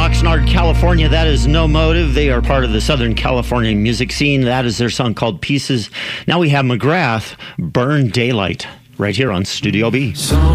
Oxnard, California. That is No Motive. They are part of the Southern California music scene. That is their song called Pieces. Now we have McGrath, Burn Daylight, right here on Studio B. So